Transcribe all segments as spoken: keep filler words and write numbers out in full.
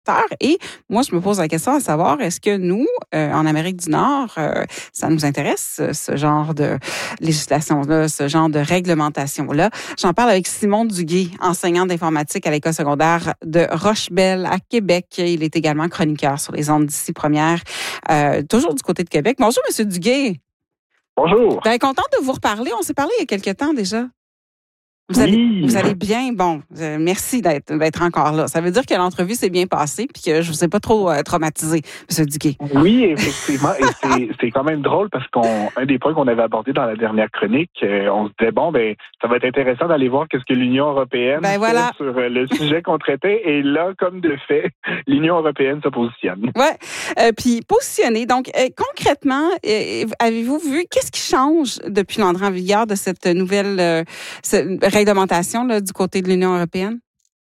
Et moi, je me pose la question à savoir, est-ce que nous, euh, en Amérique du Nord, euh, ça nous intéresse, ce genre de législation-là, ce genre de réglementation-là? J'en parle avec Simon Duguay, enseignant d'informatique à l'École secondaire de Rochebelle à Québec. Il est également chroniqueur sur les ondes d'ici première, euh, toujours du côté de Québec. Bonjour, Monsieur Duguay. Bonjour. Bien, contente de vous reparler. On s'est parlé il y a quelque temps déjà. Vous, oui. allez, vous allez bien? Bon, euh, merci d'être, d'être encore là. Ça veut dire que l'entrevue s'est bien passée puis que je ne vous ai pas trop euh, traumatisé, M. Duguay. Oui, effectivement. Et c'est, c'est quand même drôle parce qu'un des points qu'on avait abordé dans la dernière chronique, euh, on se disait, bon, ben, ça va être intéressant d'aller voir qu'est-ce que l'Union européenne ben voilà. fait sur euh, le sujet qu'on traitait. Et là, comme de fait, l'Union européenne se positionne. Oui. Euh, puis positionner. Donc, euh, concrètement, euh, avez-vous vu qu'est-ce qui change depuis l'entrée en vigueur de cette nouvelle euh, cette réglementation là, du côté de l'Union européenne?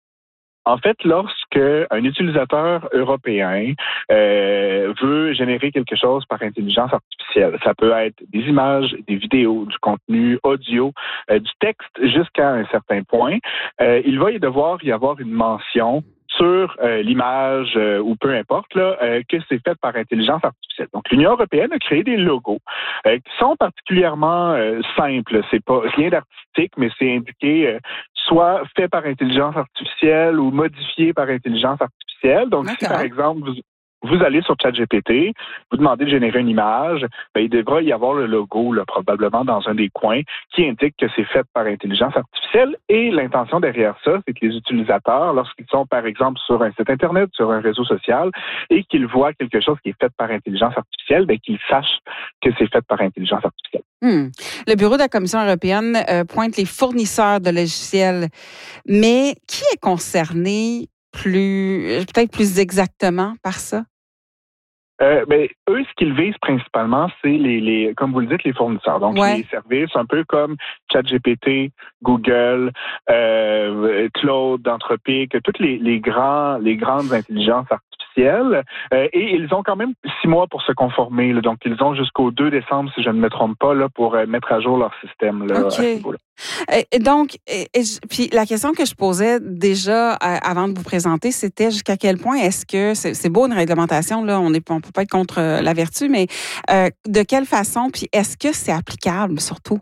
En fait, lorsque un utilisateur européen euh, veut générer quelque chose par intelligence artificielle, ça peut être des images, des vidéos, du contenu audio, euh, du texte jusqu'à un certain point, euh, il va y devoir y avoir une mention sur euh, l'image euh, ou peu importe là, euh, que c'est fait par intelligence artificielle. Donc, l'Union européenne a créé des logos euh, qui sont particulièrement euh, simples. C'est pas rien d'artistique, mais c'est indiqué euh, soit fait par intelligence artificielle ou modifié par intelligence artificielle. Donc, D'accord. si par exemple vous Vous allez sur ChatGPT, vous demandez de générer une image, bien, il devra y avoir le logo, là, probablement dans un des coins, qui indique que c'est fait par intelligence artificielle. Et l'intention derrière ça, c'est que les utilisateurs, lorsqu'ils sont, par exemple, sur un site Internet, sur un réseau social, et qu'ils voient quelque chose qui est fait par intelligence artificielle, bien, qu'ils sachent que c'est fait par intelligence artificielle. Hmm. Le bureau de la Commission européenne euh, pointe les fournisseurs de logiciels, mais qui est concerné plus, peut-être plus exactement par ça? Euh, ben, eux, ce qu'ils visent principalement, c'est les, les, comme vous le dites, les fournisseurs. Donc, ouais. les services un peu comme ChatGPT, Google, euh, Claude, Anthropic, toutes les, les grands, les grandes intelligences artificielles. Euh, et ils ont quand même six mois pour se conformer. Là. Donc, ils ont jusqu'au deux décembre, si je ne me trompe pas, là, pour euh, mettre à jour leur système là, okay. à ce niveau-là. Et donc, et, et, puis la question que je posais déjà euh, avant de vous présenter, c'était jusqu'à quel point est-ce que, c'est, c'est beau une réglementation, là, on ne on peut pas être contre la vertu, mais euh, de quelle façon, puis est-ce que c'est applicable surtout?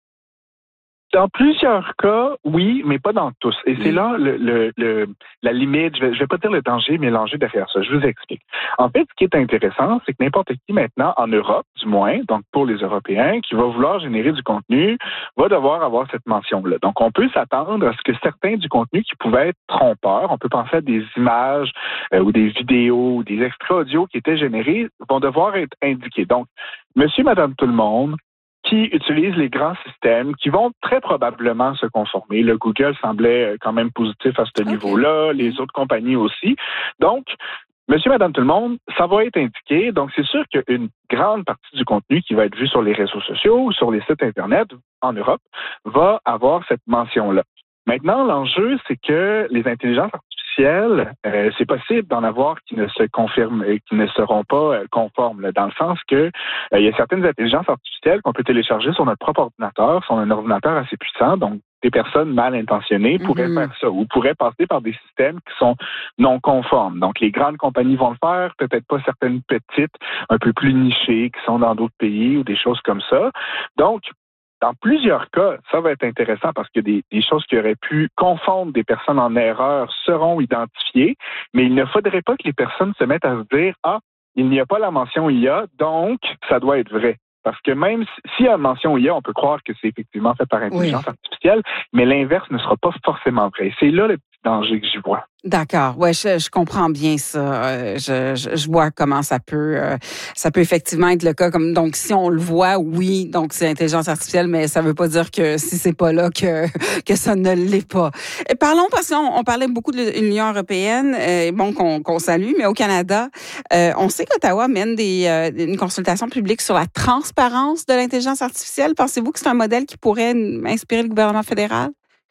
Dans plusieurs cas, oui, mais pas dans tous. Et c'est là le, le, le, la limite, je vais, je vais pas dire le danger, mais l'enjeu derrière ça. Je vous explique. En fait, ce qui est intéressant, c'est que n'importe qui maintenant, en Europe, du moins, donc pour les Européens, qui va vouloir générer du contenu, va devoir avoir cette mention-là. Donc, on peut s'attendre à ce que certains du contenu qui pouvaient être trompeurs, on peut penser à des images euh, ou des vidéos ou des extraits audio qui étaient générés, vont devoir être indiqués. Donc, monsieur, madame, tout le monde, qui utilisent les grands systèmes, qui vont très probablement se conformer. Le Google semblait quand même positif à ce okay. niveau-là, les autres compagnies aussi. Donc, monsieur, madame, tout le monde, ça va être indiqué. Donc, c'est sûr qu'une grande partie du contenu qui va être vu sur les réseaux sociaux, sur les sites Internet en Europe, va avoir cette mention-là. Maintenant, l'enjeu, c'est que les intelligences artificielles, euh, c'est possible d'en avoir qui ne se confirment et qui ne seront pas euh, conformes, là, dans le sens que euh, il y a certaines intelligences artificielles qu'on peut télécharger sur notre propre ordinateur, sur un ordinateur assez puissant, donc des personnes mal intentionnées pourraient mm-hmm. faire ça ou pourraient passer par des systèmes qui sont non conformes. Donc, les grandes compagnies vont le faire, peut-être pas certaines petites, un peu plus nichées, qui sont dans d'autres pays ou des choses comme ça. Donc, dans plusieurs cas, ça va être intéressant parce que des, des choses qui auraient pu confondre des personnes en erreur seront identifiées, mais il ne faudrait pas que les personnes se mettent à se dire « Ah, il n'y a pas la mention I A, donc ça doit être vrai ». Parce que même s'il y a une mention I A, on peut croire que c'est effectivement fait par intelligence oui. artificielle, mais l'inverse ne sera pas forcément vrai. C'est là le petit danger que j'y vois. D'accord, ouais, je, je comprends bien ça. Euh, je, je, je vois comment ça peut, euh, ça peut effectivement être le cas. Comme donc, si on le voit, oui, donc c'est intelligence artificielle, mais ça veut pas dire que si c'est pas là que que ça ne l'est pas. Et parlons parce qu'on on parlait beaucoup de l'Union européenne, euh, bon qu'on, qu'on salue, mais au Canada, euh, on sait qu'Ottawa mène des euh, une consultation publique sur la transparence de l'intelligence artificielle. Pensez-vous que c'est un modèle qui pourrait inspirer le gouvernement fédéral?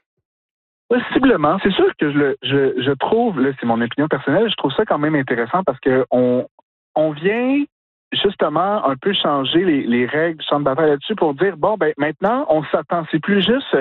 Possiblement. C'est sûr que je, le, je, je trouve, là, c'est mon opinion personnelle, je trouve ça quand même intéressant parce que on, on vient justement un peu changer les, les règles du centre de bataille là-dessus pour dire, bon, ben maintenant, on s'attend. C'est plus juste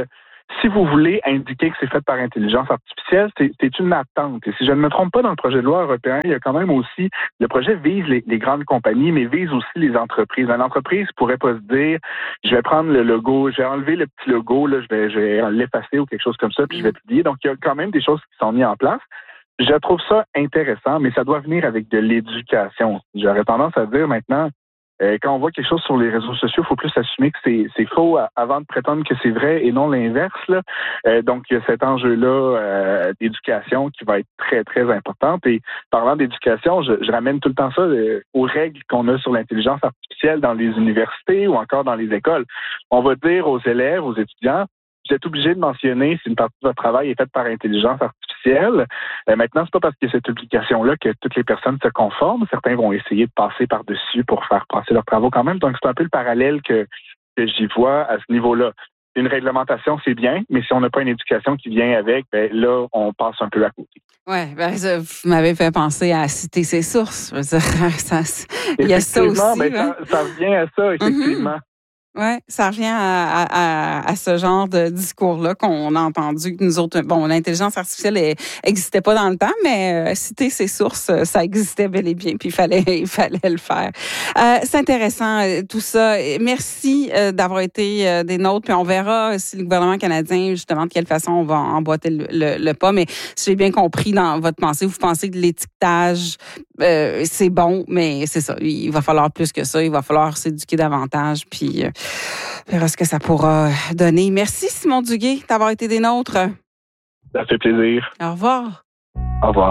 si vous voulez indiquer que c'est fait par intelligence artificielle, c'est, c'est une attente. Et si je ne me trompe pas, dans le projet de loi européen, il y a quand même aussi, le projet vise les, les grandes compagnies, mais vise aussi les entreprises. Une entreprise pourrait pas se dire, je vais prendre le logo, je vais enlever le petit logo, là, je vais, je vais l'effacer ou quelque chose comme ça, puis je vais publier. Donc, il y a quand même des choses qui sont mises en place. Je trouve ça intéressant, mais ça doit venir avec de l'éducation. J'aurais tendance à dire maintenant, euh, quand on voit quelque chose sur les réseaux sociaux, il faut plus assumer que c'est, c'est faux avant de prétendre que c'est vrai et non l'inverse. Là. Euh, donc, il y a cet enjeu-là euh, d'éducation qui va être très, très importante. Et parlant d'éducation, je, je ramène tout le temps ça euh, aux règles qu'on a sur l'intelligence artificielle dans les universités ou encore dans les écoles. On va dire aux élèves, aux étudiants, vous êtes obligé de mentionner si une partie de votre travail est faite par intelligence artificielle. Euh, maintenant, c'est pas parce qu'il y a cette publication-là que toutes les personnes se conforment. Certains vont essayer de passer par-dessus pour faire passer leurs travaux quand même. Donc, c'est un peu le parallèle que, que j'y vois à ce niveau-là. Une réglementation, c'est bien, mais si on n'a pas une éducation qui vient avec, ben là, on passe un peu à côté. Oui, ben, vous m'avez fait penser à citer ses sources. Je veux dire, ça, il y a ça aussi. Ben, hein? ça, ça revient à ça, effectivement. Mm-hmm. Oui, ça revient à, à, à ce genre de discours-là qu'on a entendu que nous autres, bon, l'intelligence artificielle n'existait pas dans le temps, mais euh, citer ses sources, ça existait bel et bien, puis il fallait, il fallait le faire. Euh, c'est intéressant tout ça. Merci euh, d'avoir été euh, des nôtres, puis on verra si le gouvernement canadien, justement, de quelle façon on va emboîter le, le, le pas. Mais si j'ai bien compris dans votre pensée, vous pensez que l'étiquetage, euh, c'est bon, mais c'est ça, il va falloir plus que ça, il va falloir s'éduquer davantage, puis... Euh, on verra ce que ça pourra donner. Merci, Simon Duguay, d'avoir été des nôtres. Ça fait plaisir. Au revoir. Au revoir.